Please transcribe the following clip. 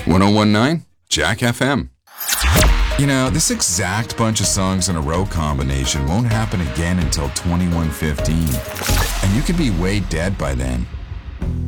1019 Jack FM. You know, this exact bunch of songs in a row combination won't happen again until 2115. And you could be way dead by then.